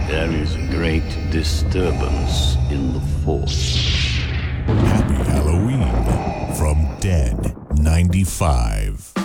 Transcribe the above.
There is a great disturbance in the Force. Happy Halloween from Dead 95.